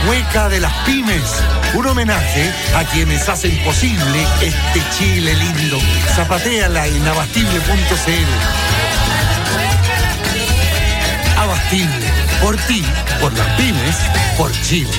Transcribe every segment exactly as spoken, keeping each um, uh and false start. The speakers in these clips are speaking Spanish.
hueca de las pymes. Un homenaje a quienes hacen posible este Chile lindo. Zapatéala en abastible punto c l. Abastible. Por ti, por las pymes, por Chile.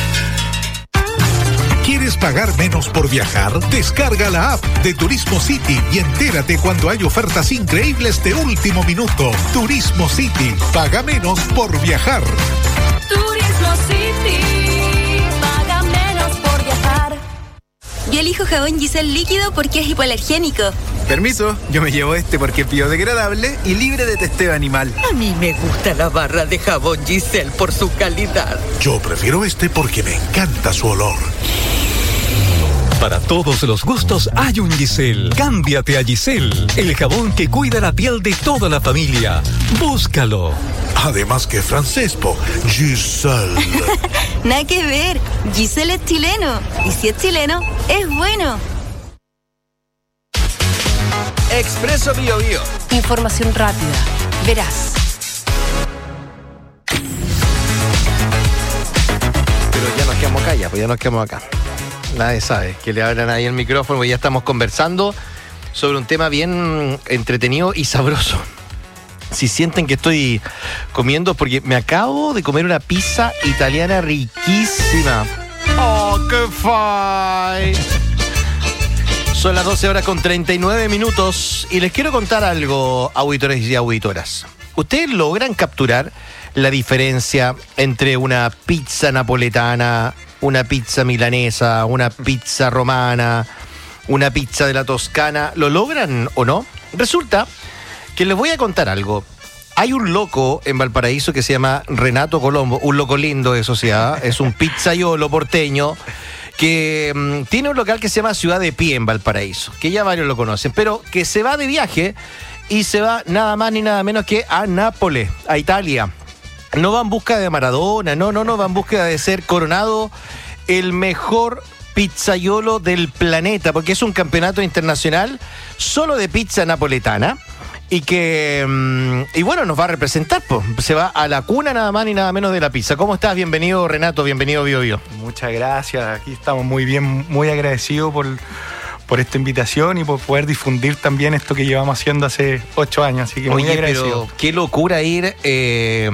¿Quieres pagar menos por viajar? Descarga la app de Turismo City y entérate cuando hay ofertas increíbles de último minuto. Turismo City. Paga menos por viajar. Turismo City. Paga menos por viajar. Yo elijo jabón Giselle líquido porque es hipoalergénico. Permiso, yo me llevo este porque es biodegradable y libre de testeo animal. A mí me gusta la barra de jabón Giselle por su calidad. Yo prefiero este porque me encanta su olor. Para todos los gustos hay un Giselle. Cámbiate a Giselle, el jabón que cuida la piel de toda la familia. Búscalo. Además que francés, po. Giselle. Nada que ver. Giselle es chileno. Y si es chileno, es bueno. Expreso Bio Bio. Información rápida, veraz. Pero ya nos quedamos acá, ya, pues ya nos quedamos acá. Nadie sabe que le abran ahí el micrófono, porque ya estamos conversando sobre un tema bien entretenido y sabroso. Si sienten que estoy comiendo, porque me acabo de comer una pizza italiana riquísima. ¡Oh, qué fai! Son las doce horas con treinta y nueve minutos y les quiero contar algo, auditores y auditoras. ¿Ustedes logran capturar la diferencia entre una pizza napoletana, una pizza milanesa, una pizza romana, una pizza de la Toscana? ¿Lo logran o no? Resulta que les voy a contar algo. Hay un loco en Valparaíso que se llama Renato Colombo, un loco lindo de sociedad, es un pizzaiolo porteño que mmm, tiene un local que se llama Ciudad de Pie en Valparaíso, que ya varios lo conocen, pero que se va de viaje y se va nada más ni nada menos que a Nápoles, a Italia. No va en busca de Maradona, no, no, no, va en busca de ser coronado el mejor pizzaiolo del planeta, porque es un campeonato internacional solo de pizza napoletana. Y que, y bueno, nos va a representar, pues. Se va a la cuna nada más ni nada menos de la pizza. ¿Cómo estás? Bienvenido, Renato, bienvenido, Bio Bio. Muchas gracias, aquí estamos muy bien, muy agradecidos por, por esta invitación y por poder difundir también esto que llevamos haciendo hace ocho años, así que Oye, muy agradecido. Pero qué locura ir eh,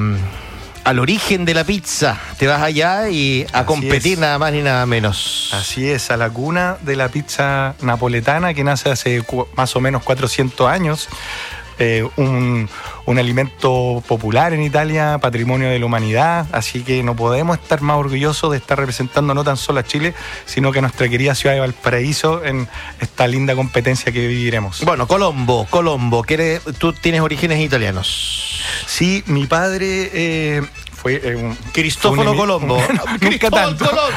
al origen de la pizza. Te vas allá y a Así competir es. nada más ni nada menos. Así es, a la cuna de la pizza napoletana que nace hace cu- más o menos cuatrocientos años. Eh, un, un alimento popular en Italia, patrimonio de la humanidad, así que no podemos estar más orgullosos de estar representando no tan solo a Chile, sino que a nuestra querida ciudad de Valparaíso en esta linda competencia que viviremos. Bueno, Colombo, Colombo, que eres, tú tienes orígenes italianos. Sí, mi padre eh, fue eh, un... Cristóforo un emi- Colombo. Nunca Cristóbal tanto. Colón.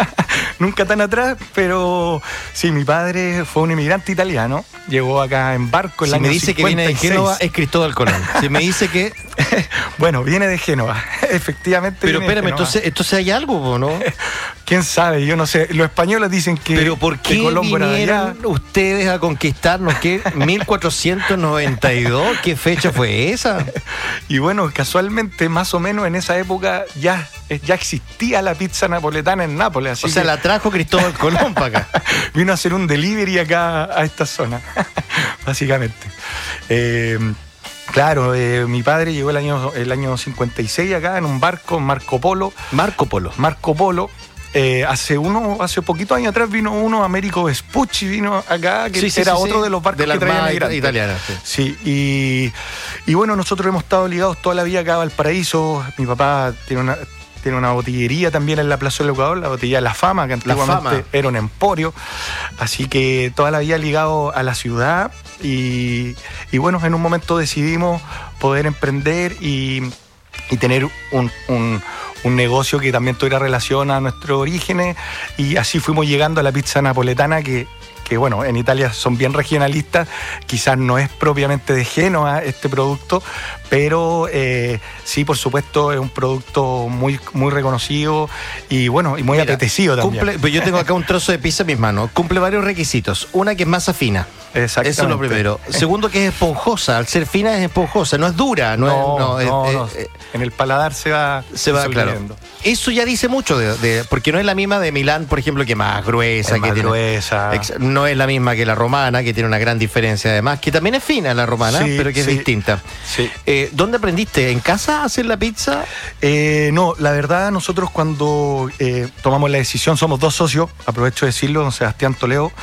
Nunca tan atrás, pero sí, mi padre fue un inmigrante italiano, llegó acá en barco en el Si año me dice que viene de cincuenta y seis. Génova, es Cristóbal Colón. Si me dice que... Bueno, viene de Génova, efectivamente. Pero viene de espérame, Génova. entonces, entonces hay algo, ¿no? ¿Quién sabe? Yo no sé. Los españoles dicen que, Pero ¿por que qué Colombo era de allá. vinieron ustedes a conquistarnos? ¿Qué? ¿mil cuatrocientos noventa y dos? ¿Qué fecha fue esa? Y bueno, casualmente, más o menos en esa época ya, ya existía la pizza napoletana en Nápoles. Así O sea, que la trajo Cristóbal Colón para acá. vino a hacer un delivery acá a esta zona, básicamente. Eh, claro, eh, mi padre llegó el año, el año cincuenta y seis acá en un barco, Marco Polo. Marco Polo. Marco Polo. Eh, hace uno, hace poquitos años atrás vino uno, Américo Vespucci, vino acá, que Sí, sí, era sí, otro sí. de los barcos de la que traían Armada migrantes. italiana. Sí. Sí, y, y bueno, nosotros hemos estado ligados toda la vida acá a Valparaíso. Mi papá tiene una, tiene una botillería también en la Plaza del Ecuador, la botillería La Fama, que antiguamente Fama. era un emporio. Así que toda la vida ligado a la ciudad. Y, y bueno, en un momento decidimos poder emprender y, y tener un, un, un negocio que también tuviera relación a nuestros orígenes. Y así fuimos llegando a la pizza napoletana que que bueno, en Italia son bien regionalistas, quizás no es propiamente de Génova este producto, pero eh, sí, por supuesto, es un producto muy, muy reconocido y bueno, y muy Mira, apetecido también. Cumple, yo tengo acá un trozo de pizza en mis manos. Cumple varios requisitos. Una, que es masa fina. Exactamente. Eso es lo primero. Segundo, que es esponjosa. Al ser fina es esponjosa, no es dura. No, No, es, no, es- no, es- no. es- En el paladar se va, se va, claro. disolviendo. Eso ya dice mucho, de, de- porque no es la misma de Milán, por ejemplo, que más gruesa. Es que más tiene- gruesa. Ex- no es la misma que la romana, que tiene una gran diferencia además, que también es fina la romana, Sí, pero que es sí. distinta. Sí. Eh, ¿Dónde aprendiste? ¿En casa a hacer la pizza? Eh, no, la verdad, nosotros cuando eh, tomamos la decisión, somos dos socios, aprovecho de decirlo, don Sebastián Toledo,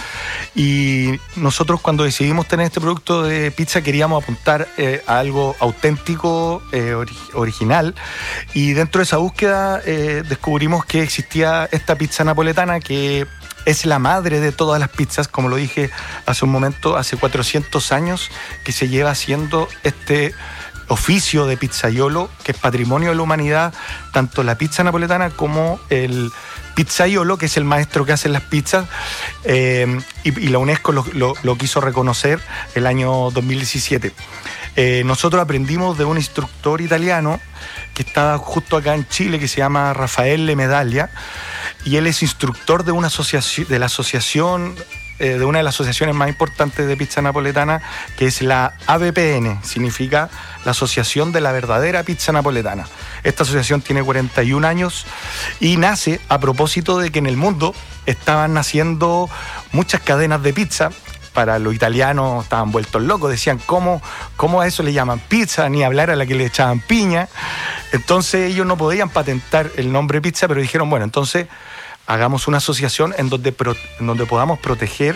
y nosotros cuando decidimos tener este producto de pizza queríamos apuntar eh, a algo auténtico, eh, ori- original, y dentro de esa búsqueda eh, descubrimos que existía esta pizza napoletana que es la madre de todas las pizzas, como lo dije hace un momento, hace cuatrocientos años que se lleva haciendo este oficio de pizzaiolo, que es patrimonio de la humanidad, tanto la pizza napoletana como el pizzaiolo, que es el maestro que hace las pizzas, eh, y, y la UNESCO lo, lo- lo quiso reconocer el año dos mil diecisiete. Eh, nosotros aprendimos de un instructor italiano que estaba justo acá en Chile, que se llama Raffaele Medaglia, y él es instructor de una asociación, de la asociación eh, de una de las asociaciones más importantes de pizza napoletana, que es la A B P N, significa la Asociación de la Verdadera Pizza Napoletana. Esta asociación tiene cuarenta y un años y nace a propósito de que en el mundo estaban naciendo muchas cadenas de pizza. Para los italianos estaban vueltos locos, decían cómo, cómo a eso le llaman pizza, ni hablar a la que le echaban piña. Entonces ellos no podían patentar el nombre pizza, pero dijeron, bueno, entonces hagamos una asociación en donde, pro- en donde podamos proteger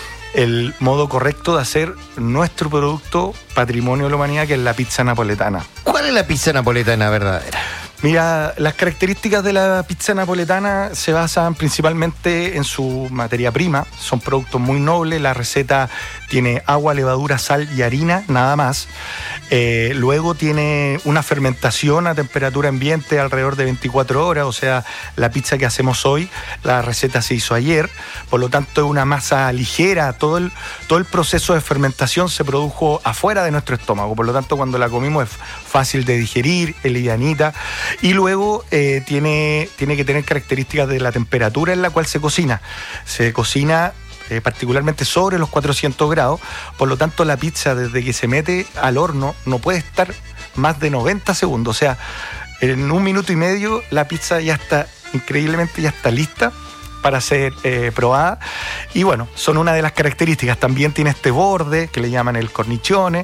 el modo correcto de hacer nuestro producto patrimonio de la humanidad, que es la pizza napoletana. ¿Cuál es la pizza napoletana verdadera? Mira, las características de la pizza napoletana se basan principalmente en su materia prima. Son productos muy nobles. La receta tiene agua, levadura, sal y harina, nada más. Eh, luego tiene una fermentación a temperatura ambiente alrededor de veinticuatro horas. O sea, la pizza que hacemos hoy, la receta se hizo ayer. Por lo tanto, es una masa ligera. Todo el, todo el proceso de fermentación se produjo afuera de nuestro estómago. Por lo tanto, cuando la comimos es fácil de digerir, es livianita. Y luego eh, tiene, tiene que tener características de la temperatura en la cual se cocina. Se cocina eh, particularmente sobre los cuatrocientos grados, por lo tanto la pizza desde que se mete al horno no puede estar más de noventa segundos. O sea, en un minuto y medio la pizza ya está, increíblemente ya está lista para ser eh, probada. Y bueno, son una de las características. También tiene este borde que le llaman el cornicione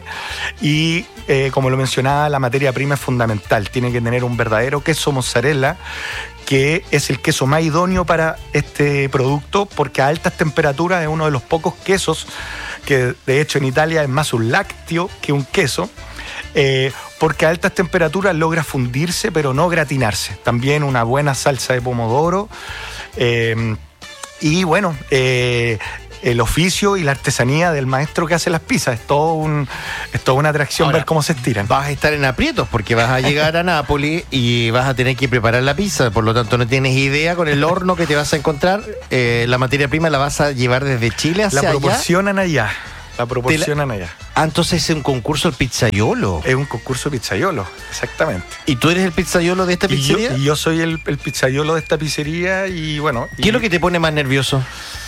y eh, como lo mencionaba, la materia prima es fundamental. Tiene que tener un verdadero queso mozzarella, que es el queso más idóneo para este producto, porque a altas temperaturas es uno de los pocos quesos que de hecho en Italia es más un lácteo que un queso. Eh, porque a altas temperaturas logra fundirse pero no gratinarse. También una buena salsa de pomodoro. Eh, y bueno, eh, el oficio y la artesanía del maestro que hace las pizzas. Es todo un, es toda una atracción. Ahora, ver cómo se estiran. Vas a estar en aprietos porque vas a llegar a Nápoles y vas a tener que preparar la pizza. Por lo tanto, no tienes idea con el horno que te vas a encontrar. Eh, la materia prima la vas a llevar desde Chile hacia La allá. proporcionan allá. La proporcionan allá. Ah, entonces es un concurso del pizzaiolo. Es un concurso de pizzaiolo, exactamente. ¿Y tú eres el pizzaiolo de esta Y yo, pizzería? y yo soy el, el pizzaiolo de esta pizzería y bueno. ¿Qué es lo que te pone más nervioso?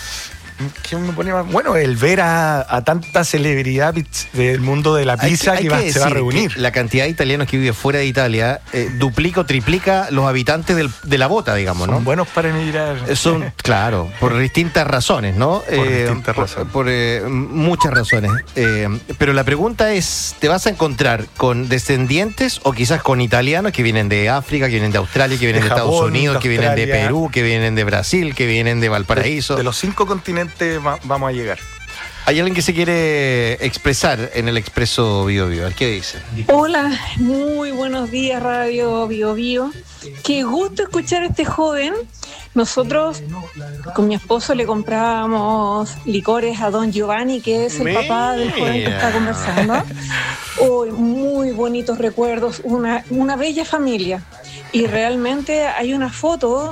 ¿Qué me pone más? Bueno, el ver a, a tanta celebridad pizz- del mundo de la pizza Hay que, hay va- se va a decir reunir. que la cantidad de italianos que viven fuera de Italia eh, duplica o triplica los habitantes del- de la bota, digamos, ¿no? Son buenos para emigrar. Eh, Son, claro, por distintas razones, ¿no? Por distintas por, razones. por, eh, muchas razones. Eh, pero la pregunta es, ¿te vas a encontrar con descendientes o quizás con italianos que vienen de África, que vienen de Australia, que vienen de, De Estados Japón, Unidos, de que vienen de Australia. Perú, que vienen de Brasil, que vienen de Valparaíso? De, de los cinco continentes va- vamos a llegar. Hay alguien que se quiere expresar en el Expreso Bio Bio. ¿Qué dice? Hola, muy buenos días Radio Bio Bio. Qué gusto escuchar a este joven. Nosotros con mi esposo le comprábamos licores a don Giovanni, que es el Mira. papá del joven que está conversando. Hoy muy bonitos recuerdos, una, una bella familia. y realmente hay una foto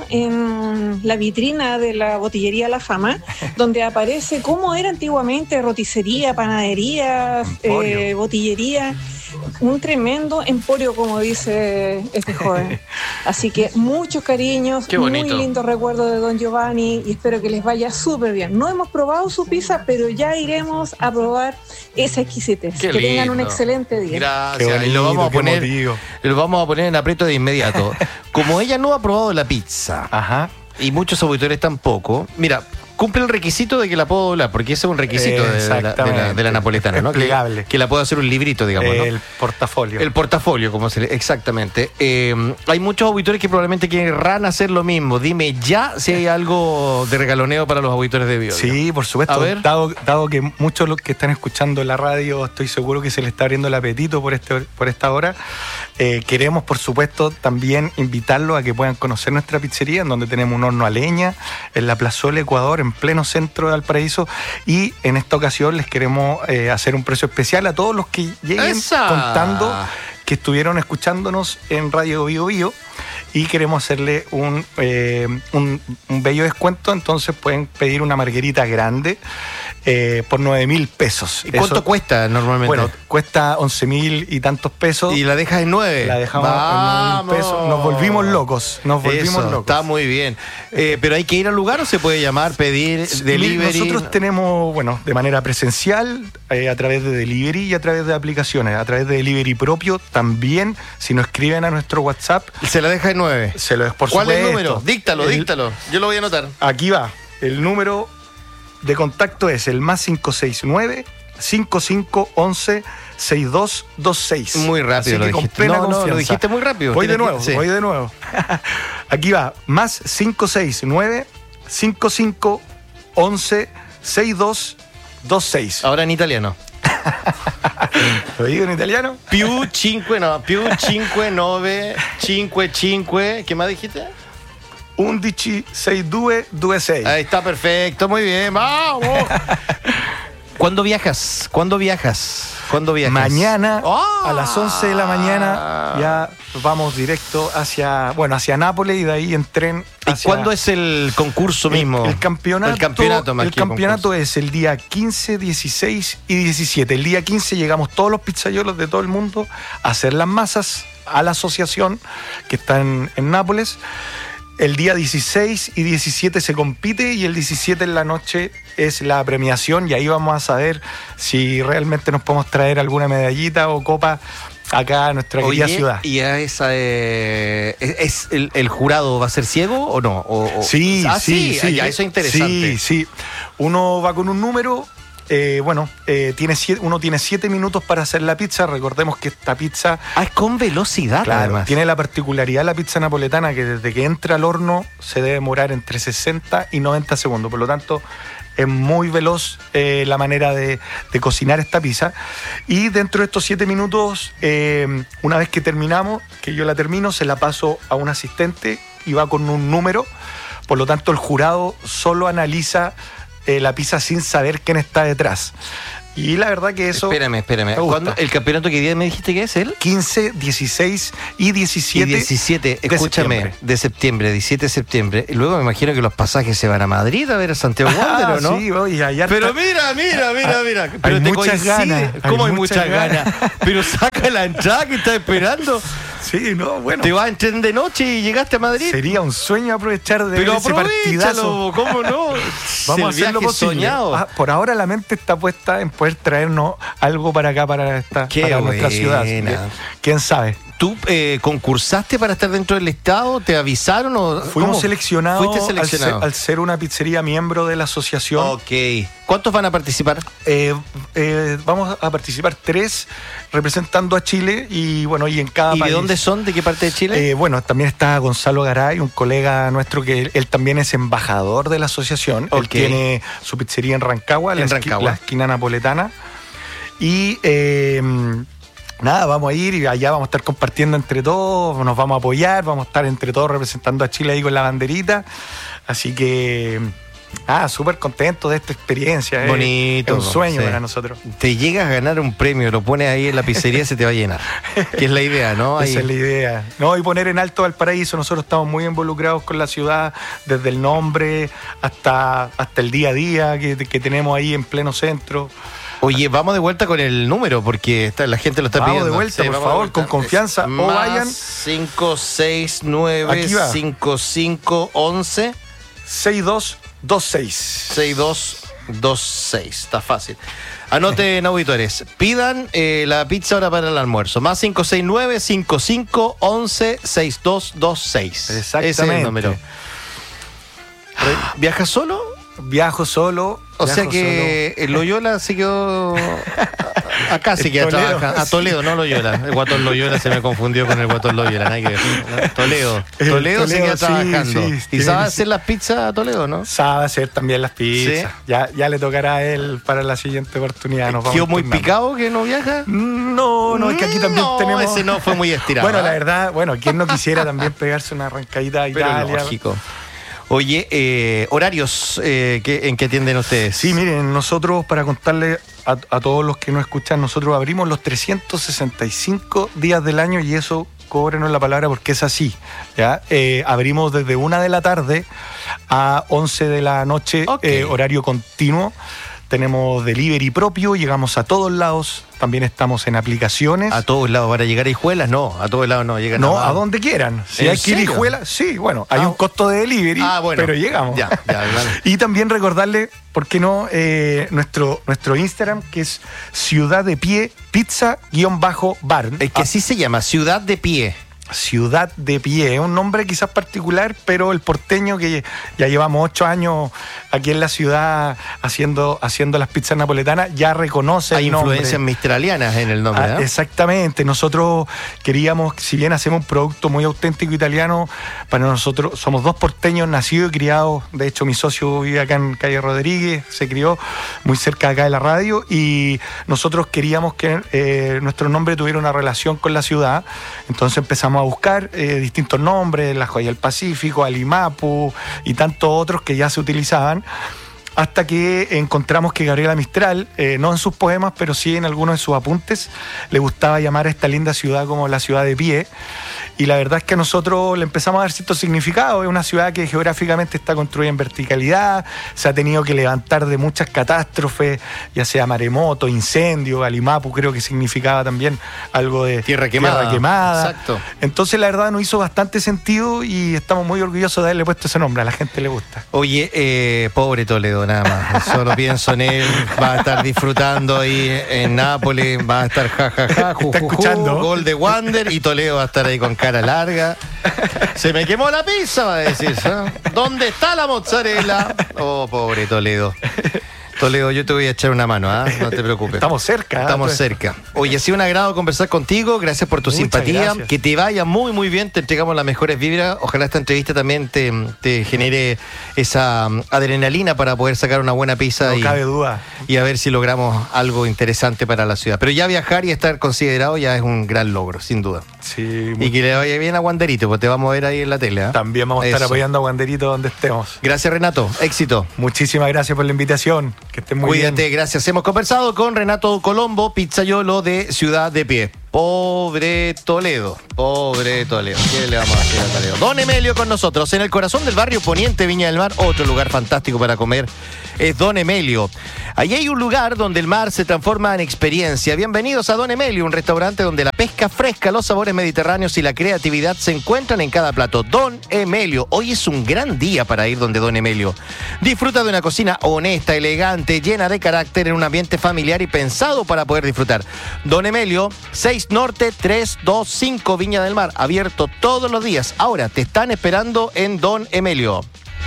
en la vitrina de la botillería La Fama donde aparece cómo era antiguamente roticería, panadería, eh, botillería. Un tremendo emporio, como dice este joven. Así que muchos cariños, muy lindos recuerdos de Don Giovanni y espero que les vaya súper bien. No hemos probado su pizza, pero ya iremos a probar esa exquisitez. Qué que lindo. Tengan un excelente día. Gracias. Bonito, y lo vamos a poner, emotivo. lo vamos a poner en aprieto de inmediato. Como ella no ha probado la pizza, Ajá. y muchos auditores tampoco, mira, cumple el requisito de que la puedo doblar, porque ese es un requisito de, de la, de, la, de la napoletana, ¿no? Que, que la puedo hacer un librito, digamos, ¿no? El portafolio. El portafolio, como se le... Exactamente. Eh, hay muchos auditores que probablemente querrán hacer lo mismo. Dime ya si hay algo de regaloneo para los auditores de Bio. Sí, por supuesto. A ver. Dado, dado que muchos de los que están escuchando la radio, estoy seguro que se les está abriendo el apetito por, este, por esta hora. Eh, queremos, por supuesto, también invitarlos a que puedan conocer nuestra pizzería, en donde tenemos un horno a leña, en la Plazuela Ecuador, en pleno centro de Valparaíso, y en esta ocasión les queremos eh, hacer un precio especial a todos los que lleguen ¡Esa! contando que estuvieron escuchándonos en Radio Bio Bio, y queremos hacerle un, eh, un, un bello descuento. Entonces pueden pedir una margarita grande eh, por nueve mil pesos. ¿Y cuánto Eso, cuesta normalmente? Bueno, cuesta once mil y tantos pesos. ¿Y la dejas en nueve? La dejamos Vamos. en nueve mil pesos. Nos volvimos locos. Nos volvimos Eso, locos. está muy bien. Eh, ¿Pero hay que ir al lugar o se puede llamar, pedir, delivery? Nosotros tenemos, bueno, de manera presencial, eh, a través de delivery y a través de aplicaciones. A través de delivery propio también, si nos escriben a nuestro WhatsApp. ¿Se la deja en nueve? Se lo es por ¿Cuál supuesto. es el número? Díctalo, El- díctalo. Yo lo voy a anotar. Aquí va. El número de contacto es el más cinco seis nueve, cinco cinco once, seis dos dos seis. Muy rápido Así lo que con dijiste. plena No, no, lo confianza. dijiste muy rápido. Voy de Tienes que- nuevo, sí. voy de nuevo. Aquí va. Más cinco seis nueve, cinco cinco once, seis dos dos seis. Ahora en italiano. ¿Lo digo en italiano? Più cinque, no, più cinque, nove, cinque, cinque. ¿Qué más dijiste? undici sesantadue ventisei. Ahí está, perfecto, muy bien, vamos. ¿Cuándo viajas? ¿Cuándo viajas? ¿Cuándo viajas? Mañana ¡Ah! a las once de la mañana ya vamos directo hacia, bueno, hacia Nápoles, y de ahí en tren ¿Y hacia... cuándo es el concurso mismo? El, el campeonato, El campeonato, más el que el campeonato concurso. es el día quince, dieciséis y diecisiete. El día quince llegamos todos los pizzaiolos de todo el mundo a hacer las masas a la asociación que está en, en Nápoles. El día dieciséis y diecisiete se compite, y el diecisiete en la noche es la premiación, y ahí vamos a saber si realmente nos podemos traer alguna medallita o copa acá a nuestra querida Oye, ciudad. ¿y a esa eh, es, es el, el jurado va a ser ciego o no? O, o- Sí, ah, sí, sí, sí. ya, eso es interesante. Sí, sí. Uno va con un número. Eh, bueno, eh, tiene siete, uno tiene siete minutos para hacer la pizza. Recordemos que esta pizza, Ah, es con velocidad, claro, además. tiene la particularidad la pizza napoletana que desde que entra al horno se debe demorar entre sesenta y noventa segundos. Por lo tanto, es muy veloz eh, la manera de, de cocinar esta pizza. Y dentro de estos siete minutos, eh, una vez que terminamos, que yo la termino, se la paso a un asistente y va con un número. Por lo tanto, el jurado solo analiza eh, la pizza sin saber quién está detrás. Y la verdad que eso... Espérame, espérame. me gusta. ¿Cuándo, ¿El campeonato qué día me dijiste que es él? quince, dieciséis y diecisiete. Y diecisiete, de escúchame, septiembre. de septiembre, diecisiete de septiembre. Y luego me imagino que los pasajes se van a Madrid a ver a Santiago Wander, Ah, ¿o no? sí, oye, allá Pero está- mira, mira, mira, mira. Pero hay te muchas coincide. ganas, hay ¿Cómo hay muchas muchas ganas? ganas. Pero saca la entrada que estás esperando. Sí, no, bueno. Te vas en tren de noche y llegaste a Madrid. Sería un sueño aprovechar de Pero ver ese partidazo. aprovechalo, ¿cómo no? Vamos a El hacer lo viaje posible. soñado. Ah, por ahora la mente está puesta en poder traernos algo para acá, para esta, Qué para nuestra ciudad. Así que, buena. ¿quién sabe? ¿Tú eh, concursaste para estar dentro del Estado? ¿Te avisaron o Fuimos cómo? seleccionados, Fuiste seleccionado. Al, ser, al ser una pizzería miembro de la asociación. Ok. ¿Cuántos van a participar? Eh, eh, vamos a participar tres representando a Chile, y bueno, y en cada ¿Y país. de dónde son? ¿De qué parte de Chile? Eh, bueno, también está Gonzalo Garay, un colega nuestro que él, él también es embajador de la asociación. Él Ok. tiene su pizzería en Rancagua, En la, esqui- Rancagua. la esquina napoletana. Y eh, nada, vamos a ir y allá vamos a estar compartiendo entre todos, nos vamos a apoyar, vamos a estar entre todos representando a Chile ahí con la banderita. Así que Ah, súper contento de esta experiencia. eh. Bonito. Es un sueño sí. para nosotros. Te llegas a ganar un premio, lo pones ahí en la pizzería, se te va a llenar. Que es la idea, ¿no? Ahí. Esa es la idea. No, y poner en alto Valparaíso. Nosotros estamos muy involucrados con la ciudad, desde el nombre hasta, hasta el día a día que, que tenemos ahí en pleno centro. Oye, vamos de vuelta con el número, porque está, la gente lo está vamos pidiendo. de vuelta, Sí, por vamos favor, de vuelta. con confianza. Es O más vayan. cinco seis nueve Aquí va. cinco cinco once seis dos dos seis. seis dos dos seis. Está fácil. Anoten, auditores. Pidan eh, la pizza ahora para el almuerzo. Más cinco seis nueve cinco cinco once seis dos dos seis. Exactamente. Ese es el número. ¿Viajas solo? Viajo solo. O viajo sea que solo. el Loyola se quedó acá, sí que Toledo. trabaja. A Toledo, no Loyola. El Guatón Loyola se me confundió con el Guatón Loyola. Nada que ver. No, Toledo. El Toledo se Toledo, queda sí, trabajando. sí, ¿Y tiene sabe que hacer las pizzas a Toledo, no? Sabe hacer también las pizzas. Sí. Ya, ya le tocará a él para la siguiente oportunidad. Nos vamos ¿Quedó muy turnando. picado que no viaja? No, no, es que aquí también No, tenemos. ese no fue muy estirado. Bueno, la ¿eh? verdad, bueno, ¿quién no quisiera también pegarse una arrancadita a Pero Italia? lógico. Oye, eh, horarios eh, ¿qué- ¿en qué atienden ustedes? Sí, miren, nosotros, para contarle a, a todos los que nos escuchan, nosotros abrimos los trescientos sesenta y cinco días del año y eso, cóbrenos la palabra porque es así. ¿ya? Eh, abrimos desde una de la tarde a once de la noche, Ok. eh, horario continuo. Tenemos delivery propio, llegamos a todos lados, también estamos en aplicaciones. ¿A todos lados para llegar a Hijuelas? No, a todos lados no, llegan No, a a donde quieran. Si ¿En hay que ir a serio? Hijuelas, sí, bueno, hay Ah, un costo de delivery, Ah, bueno. pero llegamos. Ya, ya, claro. Y también recordarle, ¿por qué no? Eh, nuestro, nuestro Instagram, que es Ciudad de Pie, pizza-bar. Es que así se llama, Ciudad de Pie. Ciudad de Pie, es un nombre quizás particular, pero el porteño que ya llevamos ocho años aquí en la ciudad haciendo, haciendo las pizzas napoletanas, ya reconoce Hay el nombre. influencias mistralianas en el nombre, Ah, ¿no? exactamente, nosotros queríamos, si bien hacemos un producto muy auténtico italiano, para nosotros somos dos porteños nacidos y criados, de hecho mi socio vive acá en Calle Rodríguez, se crió muy cerca de acá de la radio y nosotros queríamos que eh, nuestro nombre tuviera una relación con la ciudad, entonces empezamos a buscar eh, distintos nombres, La Joya del Pacífico, Alimapu y tantos otros que ya se utilizaban, hasta que encontramos que Gabriela Mistral, eh, no en sus poemas, pero sí en algunos de sus apuntes, le gustaba llamar a esta linda ciudad como la ciudad de pie. Y la verdad es que nosotros le empezamos a dar cierto significado. Es una ciudad que geográficamente está construida en verticalidad, se ha tenido que levantar de muchas catástrofes, ya sea maremoto, incendio, Alimapu creo que significaba también algo de Tierra quemada. tierra quemada. Exacto. Entonces la verdad nos hizo bastante sentido y estamos muy orgullosos de haberle puesto ese nombre, a la gente le gusta. Oye, eh, pobre Toledo, nada más. Solo pienso en él. Va a estar disfrutando ahí en Nápoles. Va a estar jajaja, ju, Está ju, ju, escuchando. gol de Wander. Y Toledo va a estar ahí con cara larga. Se me quemó la pizza, va a decir. ¿eh? ¿Dónde está la mozzarella? Oh, pobre Toledo. Toledo, yo te voy a echar una mano, ¿ah? No te preocupes. Estamos cerca. ¿eh? Estamos Pues, cerca. Oye, ha sido un agrado conversar contigo. Gracias por tu Muchas simpatía. gracias. Que te vaya muy, muy bien. Te entregamos las mejores vibras. Ojalá esta entrevista también te, te genere esa um, adrenalina para poder sacar una buena pizza No y, cabe duda. y a ver si logramos algo interesante para la ciudad. Pero ya viajar y estar considerado ya es un gran logro, sin duda. Sí, Y que le vaya bien a Wanderito, pues te vamos a ver ahí en la tele. ¿ah? también vamos a estar Eso. apoyando a Wanderito donde estemos. Gracias, Renato. Éxito. Muchísimas gracias por la invitación. Que estén muy Cuídate, bien. gracias. Hemos conversado con Renato Colombo, pizzaiolo de Ciudad de Pie. Pobre Toledo, pobre Toledo. ¿Qué le vamos a hacer a Toledo? Don Emelio con nosotros, en el corazón del barrio Poniente, Viña del Mar, otro lugar fantástico para comer es Don Emelio. Allí hay un lugar donde el mar se transforma en experiencia. Bienvenidos a Don Emelio, un restaurante donde la pesca fresca, los sabores mediterráneos y la creatividad se encuentran en cada plato. Don Emelio, hoy es un gran día para ir donde Don Emelio. Disfruta de una cocina honesta, elegante, llena de carácter en un ambiente familiar y pensado para poder disfrutar. Don Emelio, seis Norte tres dos cinco Viña del Mar, abierto todos los días. Ahora te están esperando en Don Emelio.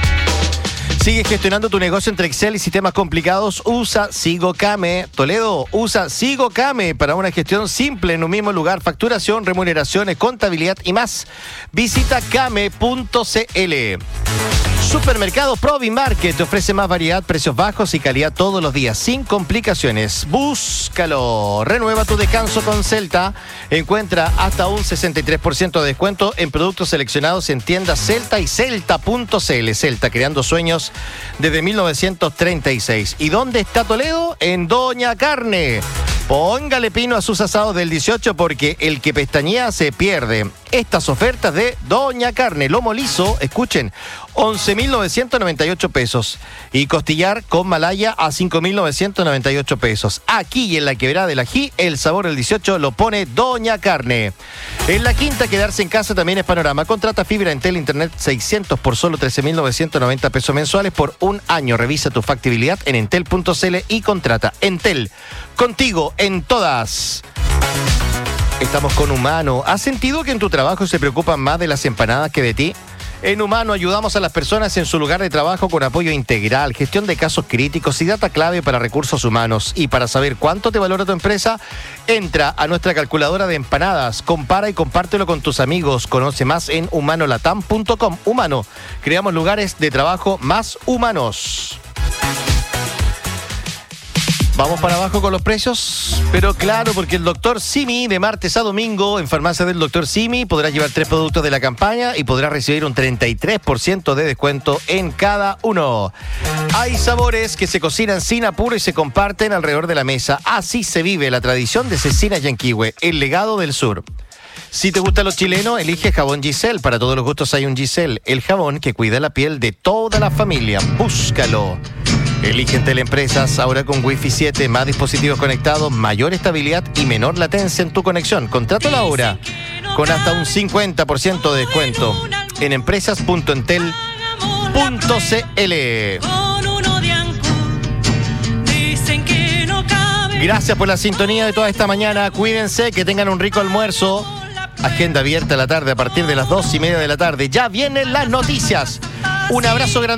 Sigue gestionando tu negocio entre Excel y sistemas complicados. Usa SigoCame. Toledo, usa SigoCame para una gestión simple en un mismo lugar. Facturación, remuneraciones, contabilidad y más. Visita came punto cl. Supermercado Provimarket te ofrece más variedad, precios bajos y calidad todos los días, sin complicaciones. Búscalo. Renueva tu descanso con Celta. Encuentra hasta un sesenta y tres por ciento de descuento en productos seleccionados en tiendas Celta y Celta punto c l. Celta, creando sueños desde mil novecientos treinta y seis. ¿Y dónde está Toledo? En Doña Carne. Póngale pino a sus asados del dieciocho porque el que pestañea se pierde. Estas ofertas de Doña Carne, lomo liso, escuchen, once mil novecientos noventa y ocho pesos. Y costillar con malaya a cinco mil novecientos noventa y ocho pesos. Aquí y en la Quebrada del Ají, el sabor del dieciocho lo pone Doña Carne. En la Quinta, quedarse en casa también es panorama. Contrata fibra Entel Internet seiscientos por solo trece mil novecientos noventa pesos mensuales por un año. Revisa tu factibilidad en entel punto c l y contrata. Entel, contigo en todas. Estamos con Humano. ¿Has sentido que en tu trabajo se preocupan más de las empanadas que de ti? En Humano ayudamos a las personas en su lugar de trabajo con apoyo integral, gestión de casos críticos y data clave para recursos humanos. Y para saber cuánto te valora tu empresa, entra a nuestra calculadora de empanadas, compara y compártelo con tus amigos. Conoce más en humano latam punto com. Humano, creamos lugares de trabajo más humanos. Vamos para abajo con los precios, pero claro, porque el doctor Simi de martes a domingo en farmacia del doctor Simi podrá llevar tres productos de la campaña y podrá recibir un treinta y tres por ciento de descuento en cada uno. Hay sabores que se cocinan sin apuro y se comparten alrededor de la mesa. Así se vive la tradición de Cecinas Yanquihue, el legado del sur. Si te gusta lo chileno, elige jabón Giselle. Para todos los gustos hay un Giselle, el jabón que cuida la piel de toda la familia. Búscalo. Elige Teleempresas, ahora con Wi-Fi siete, más dispositivos conectados, mayor estabilidad y menor latencia en tu conexión. Contrátalo ahora con hasta un cincuenta por ciento de descuento en empresas punto entel punto c l. Gracias por la sintonía de toda esta mañana. Cuídense, que tengan un rico almuerzo. Agenda abierta a la tarde a partir de las dos y media de la tarde. Ya vienen las noticias. Un abrazo grande.